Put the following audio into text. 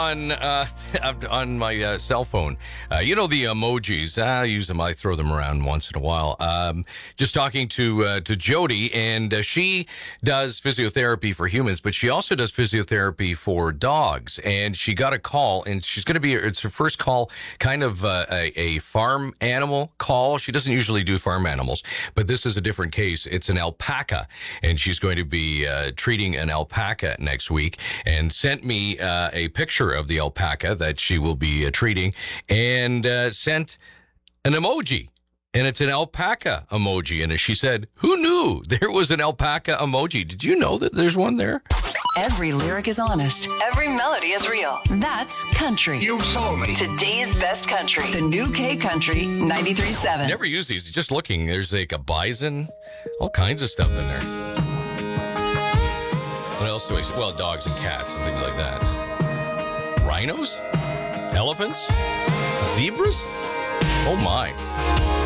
on my cell phone. The emojis. I use them. I throw them around once in a while. Just talking to Jody, and she does physiotherapy for humans, but she also does physiotherapy for dogs. And she got a call, and she's going to be. It's her first call, kind of a farm animal call. She doesn't usually do farm animals, but this is a different case. It's an alpaca, and she's going to be treating an alpaca next week, and sent me a picture of the alpaca that she will be treating, and sent an emoji, and it's an alpaca emoji. And she said, who knew there was an alpaca emoji? Did you know that there's one there? Every lyric is honest. Every melody is real. That's country. You sold me. Today's best country. The new K Country 93.7. Never use these. Just looking. There's like a bison, all kinds of stuff in there. What else do I see? Well, dogs and cats and things like that. Rhinos? Elephants? Zebras? Oh my.